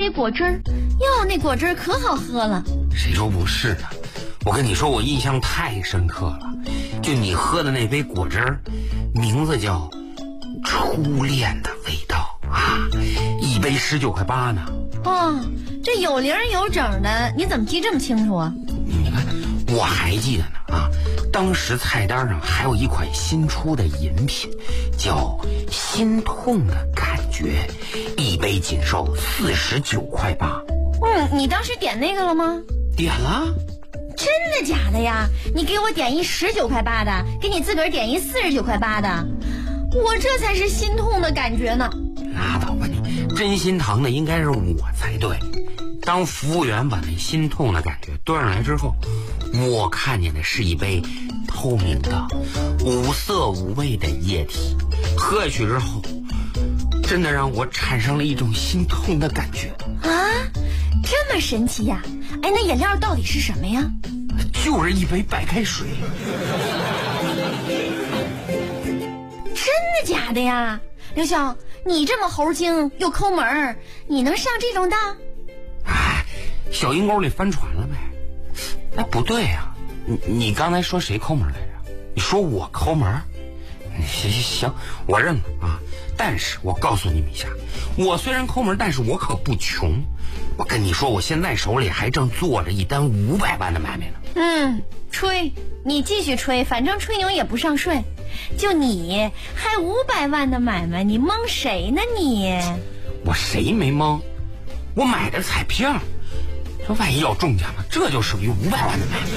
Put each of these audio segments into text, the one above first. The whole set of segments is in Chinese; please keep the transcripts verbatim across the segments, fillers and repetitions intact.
杯果汁儿，哟，那果汁儿可好喝了。 谁说不是呢？我跟你说，我印象太深刻了。就你喝的那杯果汁儿，名字叫初恋的味道啊，一杯十九块八呢。 哦，这有零有整的，你怎么记这么清楚啊？ 你看，我还记得呢啊，当时菜单上还有一款新出的饮品，叫心痛的感觉，一杯仅售四十九块八。 嗯，你当时点那个了吗？ 点了。 真的假的呀？你给我点一十九块八的，给你自个儿点一四十九块八的，我这才是心痛的感觉呢。 拉倒吧你，真心疼的应该是我才对。当服务员把那心痛的感觉端上来之后，我看见的是一杯透明的无色无味的液体，喝下去之后真的让我产生了一种心痛的感觉啊！这么神奇呀？哎，那饮料到底是什么呀？ 就是一杯白开水。 真的假的呀？刘晓，你这么猴精又抠门儿，你能上这种当？ 哎，小阴沟里翻船了呗。哎，不对呀、啊，你你刚才说谁抠门来着？你说我抠门？行行行，我认了啊。但是我告诉你们一下，我虽然抠门，但是我可不穷。我跟你说，我现在手里还正做着一单五百万的买卖呢。 嗯，吹，你继续吹，反正吹牛也不上税。就你还五百万的买卖，你蒙谁呢你？ 我谁没蒙？我买的彩票，这万一要中奖了，这就属于五百万的买卖。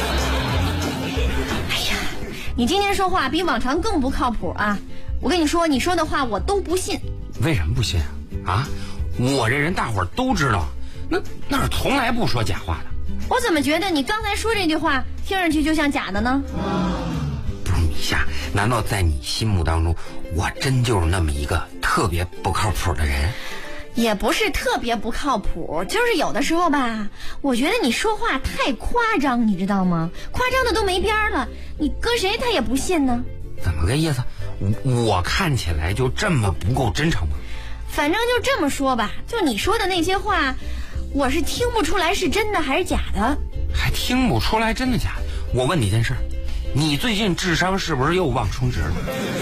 哎呀，你今天说话比往常更不靠谱啊！我跟你说，你说的话我都不信。 为什么不信啊？啊，我这人大伙儿都知道，那那是从来不说假话的。 我怎么觉得你刚才说这句话听上去就像假的呢？ 不是米夏，难道在你心目当中，我真就是那么一个特别不靠谱的人？ 也不是特别不靠谱，就是有的时候吧，我觉得你说话太夸张，你知道吗？夸张的都没边了，你搁谁他也不信呢。 怎么个意思？我我看起来就这么不够真诚吗？ 反正就这么说吧，就你说的那些话，我是听不出来是真的还是假的。 还听不出来真的假的？我问你件事，你最近智商是不是又忘充值了？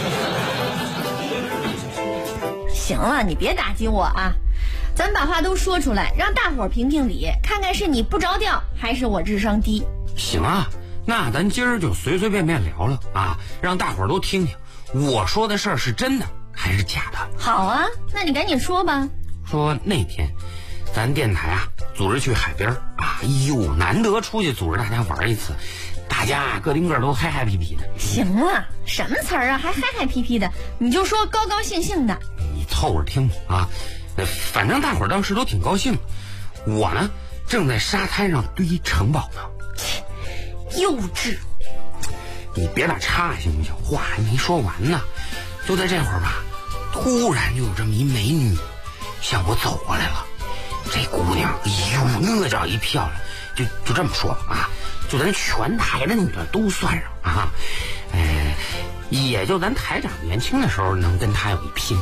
行了，你别打击我啊，咱把话都说出来，让大伙儿评评理，看看是你不着调还是我智商低。 行啊，那咱今儿就随随便便聊聊啊，让大伙儿都听听我说的事儿是真的还是假的。 好啊，那你赶紧说吧。 说那天咱电台啊组织去海边啊，哎呦，难得出去组织大家玩一次，大家个顶个都嗨嗨皮皮的。 行了，什么词儿啊，还嗨嗨皮皮的，你就说高高兴兴的。 你凑合听啊，反正大伙儿当时都挺高兴。我呢正在沙滩上堆城堡呢。 幼稚！ 你别打岔行不行？话还没说完呢。就在这会儿吧，突然就有这么一美女向我走过来了。这姑娘，哎呦，那叫一漂亮！就就这么说吧啊，就咱全台的女的都算上啊，呃，也就咱台长年轻的时候能跟她有一拼。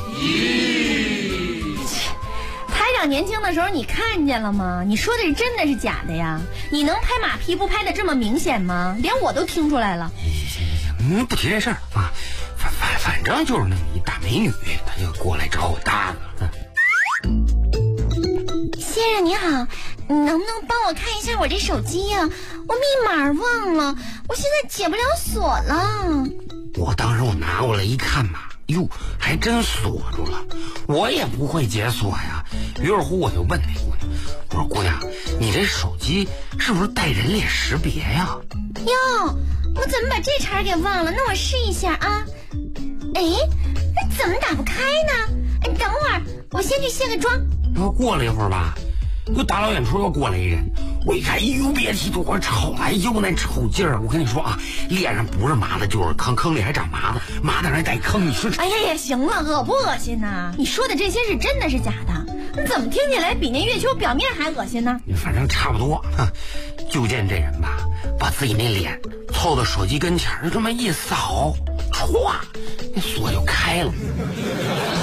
台长年轻的时候你看见了吗？你说的是真的是假的呀？你能拍马屁不拍的这么明显吗？连我都听出来了。 行行行，嗯，不提这事儿啊，反反反正就是那么一大美女，她就过来找我搭个。嗯先生你好，你能不能帮我看一下我这手机呀、啊？我密码忘了，我现在解不了锁了。 我当时我拿过来一看吧，哟，还真锁住了。我也不会解锁呀，于是乎我就问那姑娘，我说姑娘，你这手机是不是带人脸识别呀？ 哟，我怎么把这茬给忘了？那我试一下啊。哎，怎么打不开呢？哎，等会儿，我先去卸个妆。 然后过了一会儿吧，又大老远处又过来一人，我一看，哎呦，别提多丑了，哎呦，那丑劲儿！我跟你说啊，脸上不是麻子就是坑，坑里还长麻子，麻子上还带坑，你说？ 哎呀呀，行了，恶不恶心呐？你说的这些是真的是假的？怎么听起来比那月球表面还恶心呢？ 反正差不多。就见这人吧，把自己那脸凑到手机跟前，就这么一扫，歘，那锁就开了。